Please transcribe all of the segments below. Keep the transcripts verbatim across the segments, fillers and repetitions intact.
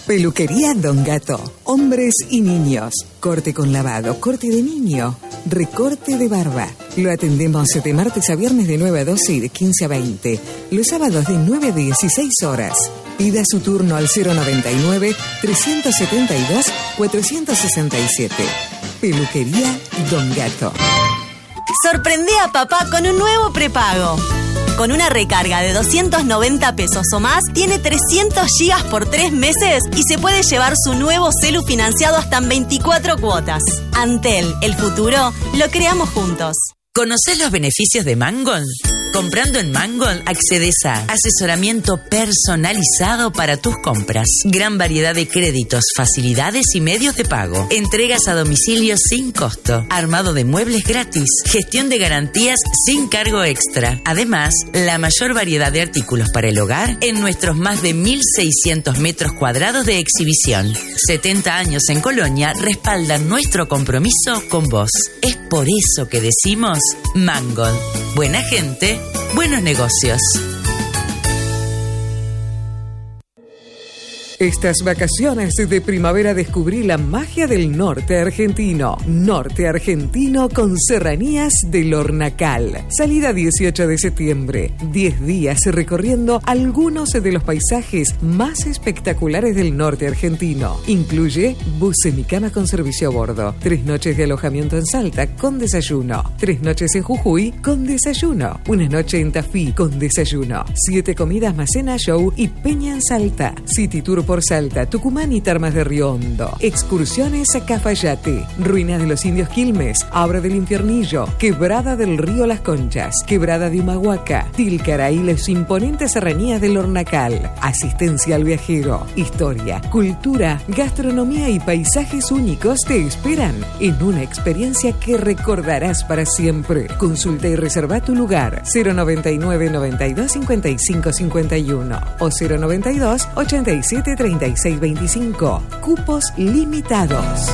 Peluquería Don Gato. Hombres y niños. Corte con lavado, corte de niño, recorte de barba. Lo atendemos de martes a viernes de nueve a doce y de quince a veinte. Los sábados de nueve a dieciséis horas. Pida su turno al cero noventa y nueve, trescientos setenta y dos, cuatrocientos sesenta y siete. Peluquería Don Gato. Sorprende a papá con un nuevo prepago. Con una recarga de doscientos noventa pesos o más, tiene trescientos gigas por tres meses y se puede llevar su nuevo celu financiado hasta en veinticuatro cuotas. Antel, el futuro, lo creamos juntos. ¿Conocés los beneficios de Mangold? Comprando en Mangold accedes a asesoramiento personalizado para tus compras, gran variedad de créditos, facilidades y medios de pago, entregas a domicilio sin costo, armado de muebles gratis, gestión de garantías sin cargo extra. Además, la mayor variedad de artículos para el hogar en nuestros más de mil seiscientos metros cuadrados de exhibición. setenta años en Colonia respaldan nuestro compromiso con vos. Es por eso que decimos Mangold. Buena gente, buenos negocios. Estas vacaciones de primavera descubrí la magia del norte argentino. Norte argentino con serranías del Hornacal. Salida dieciocho de septiembre. diez días recorriendo algunos de los paisajes más espectaculares del norte argentino. Incluye bus semicama con servicio a bordo. Tres noches de alojamiento en Salta con desayuno. Tres noches en Jujuy con desayuno. Una noche en Tafí con desayuno. Siete comidas más cena, show y peña en Salta. City Tour por Salta, Tucumán y Termas de Río Hondo. Excursiones a Cafayate, Ruinas de los Indios Quilmes, Abra del Infiernillo, Quebrada del Río Las Conchas, Quebrada de Humahuaca, Tilcara y las imponentes serranías del Hornacal. Asistencia al viajero, historia, cultura, gastronomía y paisajes únicos te esperan en una experiencia que recordarás para siempre. Consulta y reserva tu lugar cero noventa y nueve, noventa y dos, cincuenta y cinco, cincuenta y uno o cero noventa y dos, ochenta y siete, treinta y seis veinticinco. Cupos limitados.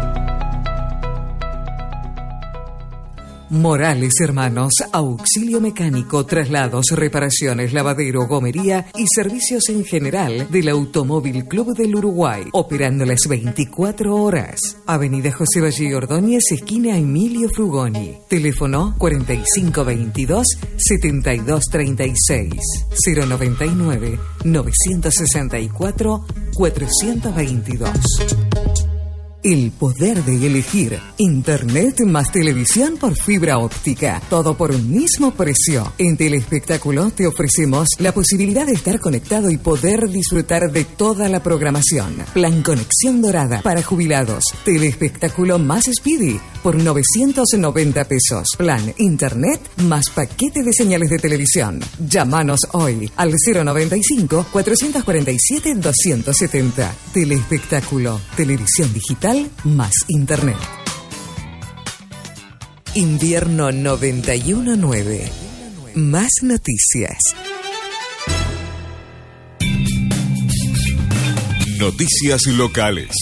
Morales Hermanos, auxilio mecánico, traslados, reparaciones, lavadero, gomería y servicios en general del Automóvil Club del Uruguay, operando las veinticuatro horas. Avenida José Valle Ordóñez, esquina Emilio Frugoni. Teléfono cuarenta y cinco veintidós, setenta y dos treinta y seis, cero noventa y nueve, novecientos sesenta y cuatro, cuatrocientos veintidós. El poder de elegir. Internet más televisión por fibra óptica. Todo por un mismo precio. En Telespectáculo te ofrecemos la posibilidad de estar conectado y poder disfrutar de toda la programación. Plan Conexión Dorada para jubilados. Telespectáculo más Speedy por novecientos noventa pesos. Plan Internet más paquete de señales de televisión. Llámanos hoy al cero noventa y cinco, cuatrocientos cuarenta y siete, doscientos setenta. Telespectáculo. Televisión digital más internet. Invierno noventa y uno nueve. Más noticias. Noticias locales.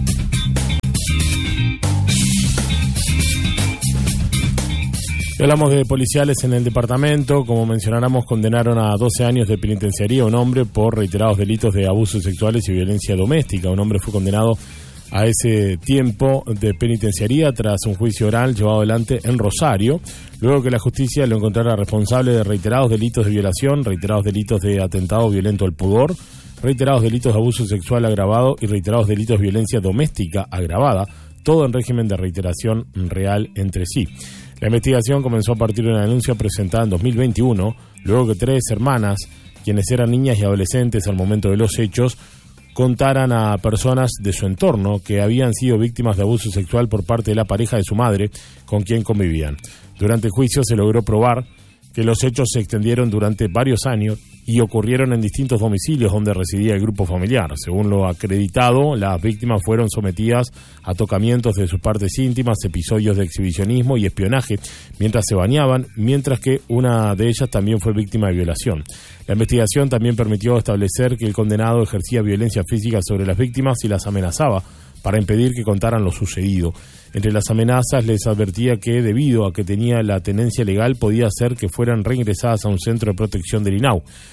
Y hablamos de policiales en el departamento. Como mencionáramos, condenaron a doce años de penitenciaría a un hombre por reiterados delitos de abusos sexuales y violencia doméstica. Un hombre fue condenado a ese tiempo de penitenciaría tras un juicio oral llevado adelante en Rosario, luego que la justicia lo encontrara responsable de reiterados delitos de violación, reiterados delitos de atentado violento al pudor, reiterados delitos de abuso sexual agravado y reiterados delitos de violencia doméstica agravada, todo en régimen de reiteración real entre sí. La investigación comenzó a partir de una denuncia presentada en dos mil veintiuno, luego que tres hermanas, quienes eran niñas y adolescentes al momento de los hechos, contaran a personas de su entorno que habían sido víctimas de abuso sexual por parte de la pareja de su madre con quien convivían. Durante el juicio se logró probar que los hechos se extendieron durante varios años y ocurrieron en distintos domicilios donde residía el grupo familiar. Según lo acreditado, las víctimas fueron sometidas a tocamientos de sus partes íntimas, episodios de exhibicionismo y espionaje mientras se bañaban, mientras que una de ellas también fue víctima de violación. La investigación también permitió establecer que el condenado ejercía violencia física sobre las víctimas y las amenazaba para impedir que contaran lo sucedido. Entre las amenazas les advertía que, debido a que tenía la tenencia legal, podía hacer que fueran reingresadas a un centro de protección del I N A U.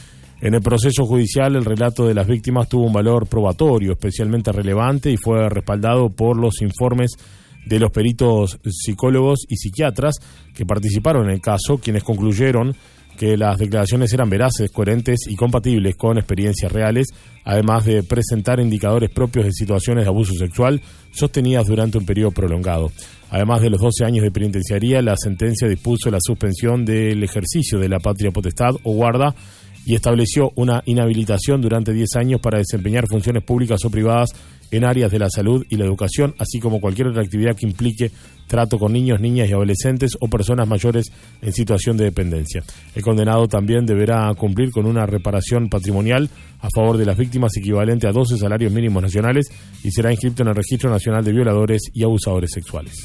En el proceso judicial, el relato de las víctimas tuvo un valor probatorio especialmente relevante y fue respaldado por los informes de los peritos psicólogos y psiquiatras que participaron en el caso, quienes concluyeron que las declaraciones eran veraces, coherentes y compatibles con experiencias reales, además de presentar indicadores propios de situaciones de abuso sexual sostenidas durante un periodo prolongado. Además de los doce años de penitenciaría, la sentencia dispuso la suspensión del ejercicio de la patria potestad o guarda y estableció una inhabilitación durante diez años para desempeñar funciones públicas o privadas en áreas de la salud y la educación, así como cualquier otra actividad que implique trato con niños, niñas y adolescentes o personas mayores en situación de dependencia. El condenado también deberá cumplir con una reparación patrimonial a favor de las víctimas equivalente a doce salarios mínimos nacionales y será inscrito en el Registro Nacional de Violadores y Abusadores Sexuales.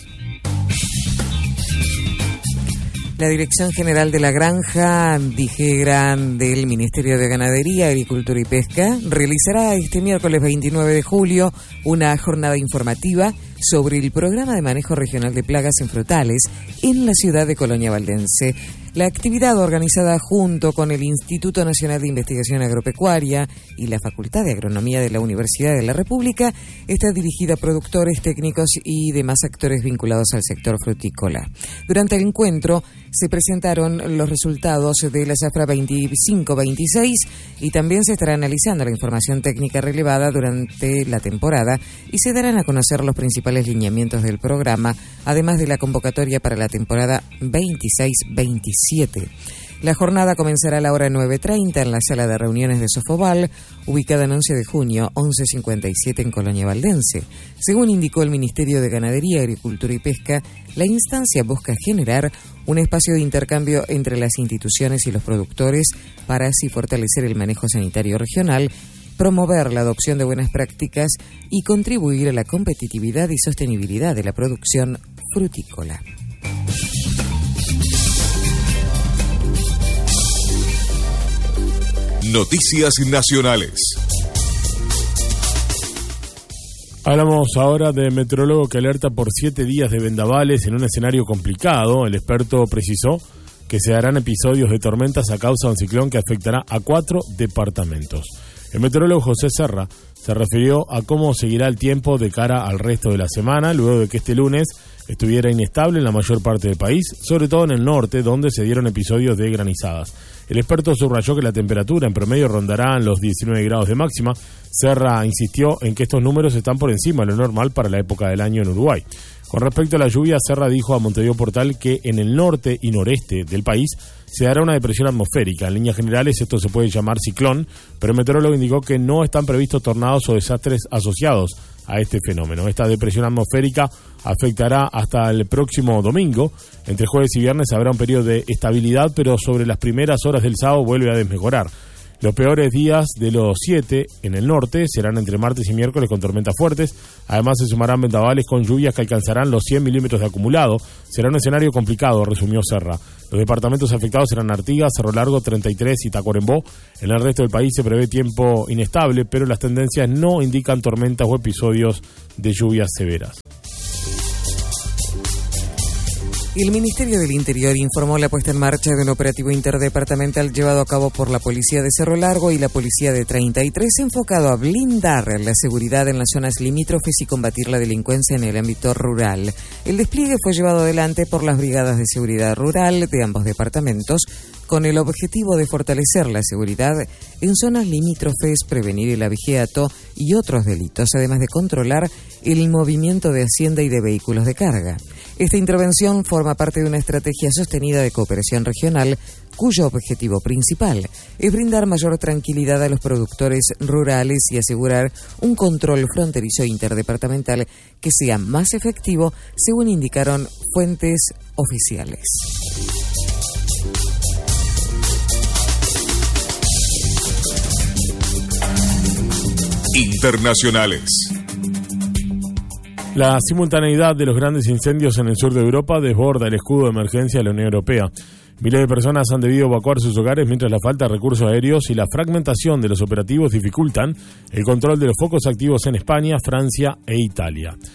La Dirección General de la Granja Dijegram del Ministerio de Ganadería, Agricultura y Pesca realizará este miércoles veintinueve de julio una jornada informativa sobre el Programa de Manejo Regional de Plagas en Frutales en la ciudad de Colonia Valdense. La actividad, organizada junto con el Instituto Nacional de Investigación Agropecuaria y la Facultad de Agronomía de la Universidad de la República, está dirigida a productores, técnicos y demás actores vinculados al sector frutícola. Durante el encuentro se presentaron los resultados de la zafra veinticinco veintiséis y también se estará analizando la información técnica relevada durante la temporada y se darán a conocer los principales lineamientos del programa, además de la convocatoria para la temporada veintiséis veintisiete. La jornada comenzará a la hora nueve treinta en la sala de reuniones de Sofoval, ubicada en once de junio, once cincuenta y siete en Colonia Valdense. Según indicó el Ministerio de Ganadería, Agricultura y Pesca, la instancia busca generar un espacio de intercambio entre las instituciones y los productores para así fortalecer el manejo sanitario regional, promover la adopción de buenas prácticas y contribuir a la competitividad y sostenibilidad de la producción frutícola. Noticias nacionales. Hablamos ahora de meteorólogo que alerta por siete días de vendavales en un escenario complicado. El experto precisó que se darán episodios de tormentas a causa de un ciclón que afectará a cuatro departamentos. El meteorólogo José Serra se refirió a cómo seguirá el tiempo de cara al resto de la semana, luego de que este lunes estuviera inestable en la mayor parte del país, sobre todo en el norte, donde se dieron episodios de granizadas. El experto subrayó que la temperatura en promedio rondará los diecinueve grados de máxima. Serra insistió en que estos números están por encima de lo normal para la época del año en Uruguay. Con respecto a la lluvia, Serra dijo a Montevideo Portal que en el norte y noreste del país se dará una depresión atmosférica. En líneas generales esto se puede llamar ciclón, pero el meteorólogo indicó que no están previstos tornados o desastres asociados a este fenómeno. Esta depresión atmosférica afectará hasta el próximo domingo. Entre jueves y viernes habrá un periodo de estabilidad, pero sobre las primeras horas del sábado vuelve a desmejorar. Los peores días de los siete en el norte serán entre martes y miércoles con tormentas fuertes. Además se sumarán vendavales con lluvias que alcanzarán los cien milímetros de acumulado. Será un escenario complicado, resumió Serra. Los departamentos afectados serán Artigas, Cerro Largo, treinta y tres y Tacuarembó. En el resto del país se prevé tiempo inestable, pero las tendencias no indican tormentas o episodios de lluvias severas. El Ministerio del Interior informó la puesta en marcha de un operativo interdepartamental llevado a cabo por la Policía de Cerro Largo y la Policía de treinta y tres enfocado a blindar la seguridad en las zonas limítrofes y combatir la delincuencia en el ámbito rural. El despliegue fue llevado adelante por las brigadas de seguridad rural de ambos departamentos con el objetivo de fortalecer la seguridad en zonas limítrofes, prevenir el abigeato y otros delitos, además de controlar el movimiento de hacienda y de vehículos de carga. Esta intervención forma parte de una estrategia sostenida de cooperación regional cuyo objetivo principal es brindar mayor tranquilidad a los productores rurales y asegurar un control fronterizo interdepartamental que sea más efectivo, según indicaron fuentes oficiales. Internacionales. La simultaneidad de los grandes incendios en el sur de Europa desborda el escudo de emergencia de la Unión Europea. Miles de personas han debido evacuar sus hogares mientras la falta de recursos aéreos y la fragmentación de los operativos dificultan el control de los focos activos en España, Francia e Italia.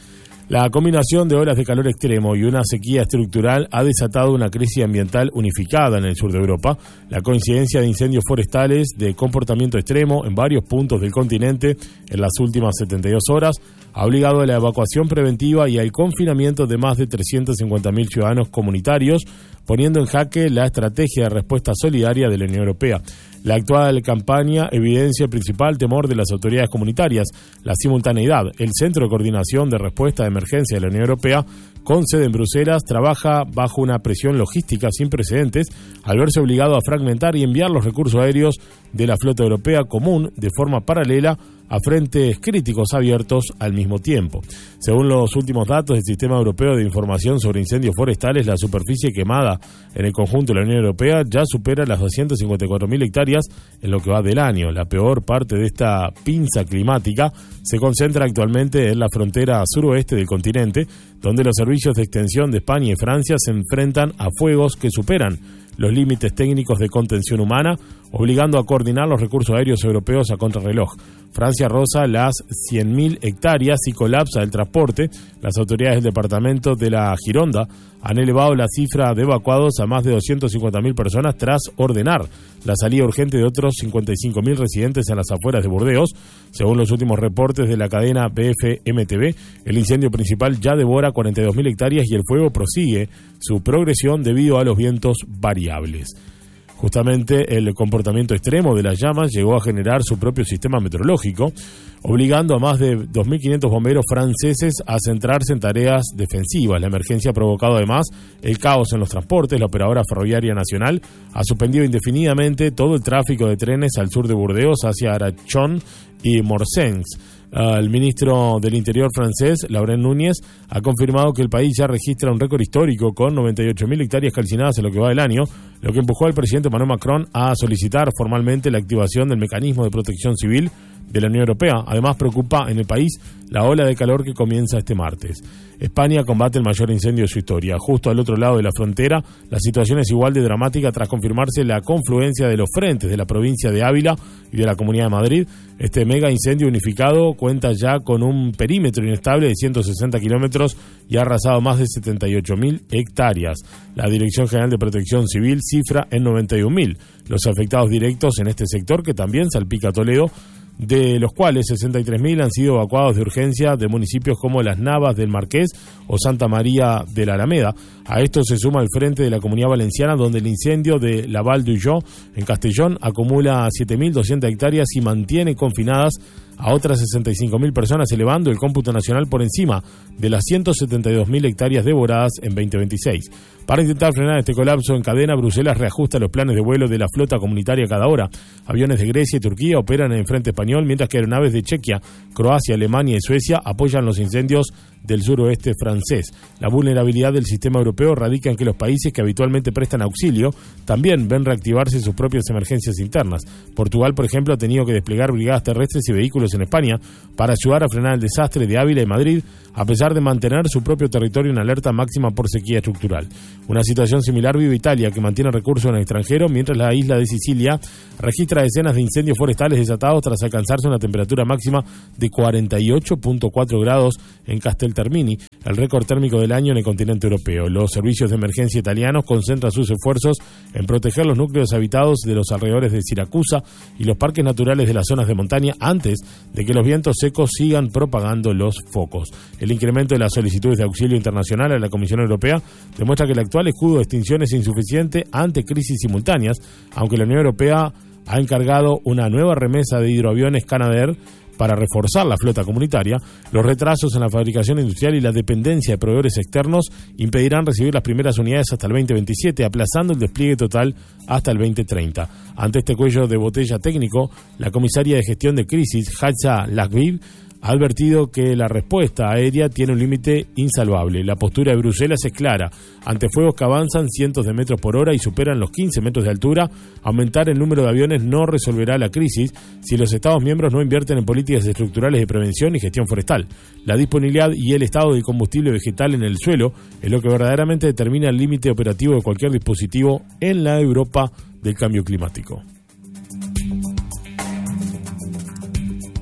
La combinación de olas de calor extremo y una sequía estructural ha desatado una crisis ambiental unificada en el sur de Europa. La coincidencia de incendios forestales de comportamiento extremo en varios puntos del continente en las últimas setenta y dos horas ha obligado a la evacuación preventiva y al confinamiento de más de trescientos cincuenta mil ciudadanos comunitarios, poniendo en jaque la estrategia de respuesta solidaria de la Unión Europea. La actual campaña evidencia el principal temor de las autoridades comunitarias, la simultaneidad. El Centro de Coordinación de Respuesta de Emergencia de la Unión Europea, con sede en Bruselas, trabaja bajo una presión logística sin precedentes al verse obligado a fragmentar y enviar los recursos aéreos de la flota europea común de forma paralela a frentes críticos abiertos al mismo tiempo. Según los últimos datos del Sistema Europeo de Información sobre Incendios Forestales, la superficie quemada en el conjunto de la Unión Europea ya supera las doscientas cincuenta y cuatro mil hectáreas en lo que va del año. La peor parte de esta pinza climática se concentra actualmente en la frontera suroeste del continente, donde los servicios de extensión de España y Francia se enfrentan a fuegos que superan los límites técnicos de contención humana, obligando a coordinar los recursos aéreos europeos a contrarreloj. Francia roza las cien mil hectáreas y colapsa el transporte. Las autoridades del departamento de la Gironda han elevado la cifra de evacuados a más de doscientas cincuenta mil personas tras ordenar la salida urgente de otros cincuenta y cinco mil residentes en las afueras de Burdeos. Según los últimos reportes de la cadena B F M T V, el incendio principal ya devora cuarenta y dos mil hectáreas y el fuego prosigue su progresión debido a los vientos variables. Justamente el comportamiento extremo de las llamas llegó a generar su propio sistema meteorológico, obligando a más de dos mil quinientos bomberos franceses a centrarse en tareas defensivas. La emergencia ha provocado además el caos en los transportes. La operadora ferroviaria nacional ha suspendido indefinidamente todo el tráfico de trenes al sur de Burdeos hacia Arachon y Morsens. El ministro del Interior francés, Laurent Núñez, ha confirmado que el país ya registra un récord histórico con noventa y ocho mil hectáreas calcinadas en lo que va del año, lo que empujó al presidente Emmanuel Macron a solicitar formalmente la activación del mecanismo de protección civil de la Unión Europea. Además, preocupa en el país la ola de calor que comienza este martes. España combate el mayor incendio de su historia. Justo al otro lado de la frontera, la situación es igual de dramática tras confirmarse la confluencia de los frentes de la provincia de Ávila y de la Comunidad de Madrid. Este mega incendio unificado cuenta ya con un perímetro inestable de ciento sesenta kilómetros y ha arrasado más de setenta y ocho mil hectáreas. La Dirección General de Protección Civil cifra en noventa y un mil los afectados directos en este sector, que también salpica Toledo, de los cuales sesenta y tres mil han sido evacuados de urgencia de municipios como Las Navas del Marqués o Santa María de la Alameda. A esto se suma el frente de la Comunidad Valenciana, donde el incendio de la Val d'Ulló en Castellón acumula siete mil doscientas hectáreas y mantiene confinadas a otras sesenta y cinco mil personas, elevando el cómputo nacional por encima de las ciento setenta y dos mil hectáreas devoradas en veinte veintiséis. Para intentar frenar este colapso en cadena, Bruselas reajusta los planes de vuelo de la flota comunitaria cada hora. Aviones de Grecia y Turquía operan en el frente español, mientras que aeronaves de Chequia, Croacia, Alemania y Suecia apoyan los incendios del suroeste francés. La vulnerabilidad del sistema europeo radica en que los países que habitualmente prestan auxilio también ven reactivarse sus propias emergencias internas. Portugal, por ejemplo, ha tenido que desplegar brigadas terrestres y vehículos en España para ayudar a frenar el desastre de Ávila y Madrid, a pesar de mantener su propio territorio en alerta máxima por sequía estructural. Una situación similar vive Italia, que mantiene recursos en el extranjero, mientras la isla de Sicilia registra decenas de incendios forestales desatados tras alcanzarse una temperatura máxima de cuarenta y ocho punto cuatro grados en Casteltermini, el récord térmico del año en el continente europeo. Los servicios de emergencia italianos concentran sus esfuerzos en proteger los núcleos habitados de los alrededores de Siracusa y los parques naturales de las zonas de montaña antes de que los vientos secos sigan propagando los focos. El incremento de las solicitudes de auxilio internacional a la Comisión Europea demuestra que el actual escudo de extinción es insuficiente ante crisis simultáneas, aunque la Unión Europea ha encargado una nueva remesa de hidroaviones Canadair para reforzar la flota comunitaria. Los retrasos en la fabricación industrial y la dependencia de proveedores externos impedirán recibir las primeras unidades hasta el veinte veintisiete, aplazando el despliegue total hasta el veinte treinta. Ante este cuello de botella técnico, la comisaria de gestión de crisis, Hatza Lagviv, ha advertido que la respuesta aérea tiene un límite insalvable. La postura de Bruselas es clara. Ante fuegos que avanzan cientos de metros por hora y superan los quince metros de altura, aumentar el número de aviones no resolverá la crisis si los Estados miembros no invierten en políticas estructurales de prevención y gestión forestal. La disponibilidad y el estado de combustible vegetal en el suelo es lo que verdaderamente determina el límite operativo de cualquier dispositivo en la Europa del cambio climático.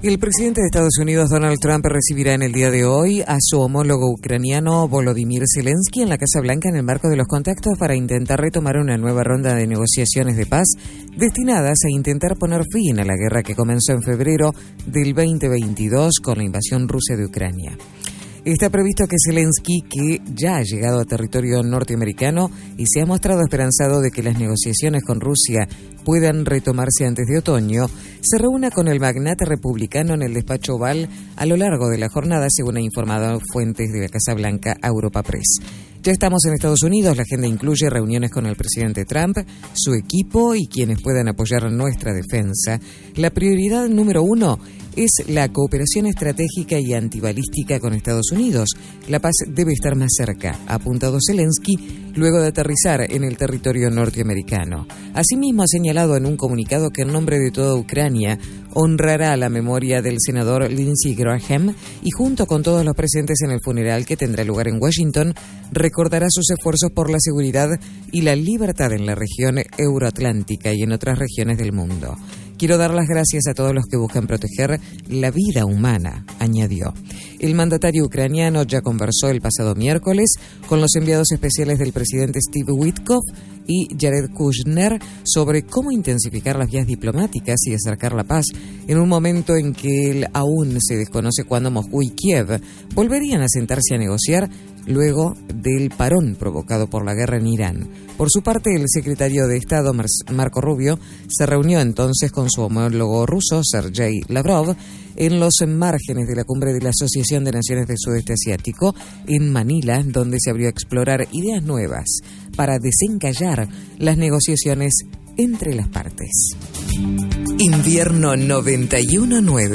El presidente de Estados Unidos, Donald Trump, recibirá en el día de hoy a su homólogo ucraniano Volodymyr Zelensky en la Casa Blanca en el marco de los contactos para intentar retomar una nueva ronda de negociaciones de paz destinadas a intentar poner fin a la guerra que comenzó en febrero del veinte veintidós con la invasión rusa de Ucrania. Está previsto que Zelensky, que ya ha llegado a territorio norteamericano y se ha mostrado esperanzado de que las negociaciones con Rusia puedan retomarse antes de otoño, se reúna con el magnate republicano en el despacho Oval a lo largo de la jornada, según han informado fuentes de la Casa Blanca a Europa Press. Ya estamos en Estados Unidos, la agenda incluye reuniones con el presidente Trump, su equipo y quienes puedan apoyar nuestra defensa. La prioridad número uno es la cooperación estratégica y antibalística con Estados Unidos. La paz debe estar más cerca, ha apuntado Zelensky luego de aterrizar en el territorio norteamericano. Asimismo, ha señalado en un comunicado que en nombre de toda Ucrania honrará la memoria del senador Lindsey Graham y junto con todos los presentes en el funeral que tendrá lugar en Washington, recordará sus esfuerzos por la seguridad y la libertad en la región euroatlántica y en otras regiones del mundo. Quiero dar las gracias a todos los que buscan proteger la vida humana, añadió. El mandatario ucraniano ya conversó el pasado miércoles con los enviados especiales del presidente Steve Witkoff y Jared Kushner sobre cómo intensificar las vías diplomáticas y acercar la paz en un momento en que él aún se desconoce cuándo Moscú y Kiev volverían a sentarse a negociar luego del parón provocado por la guerra en Irán. Por su parte, el secretario de Estado, Marco Rubio, se reunió entonces con su homólogo ruso, Sergei Lavrov, en los márgenes de la cumbre de la Asociación de Naciones del Sudeste Asiático, en Manila, donde se abrió a explorar ideas nuevas para desencallar las negociaciones entre las partes. Invierno noventa y uno punto nueve.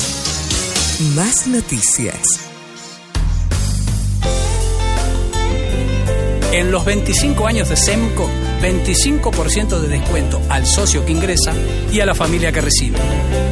Más noticias. En los veinticinco años de SEMCO, veinticinco por ciento de descuento al socio que ingresa y a la familia que recibe.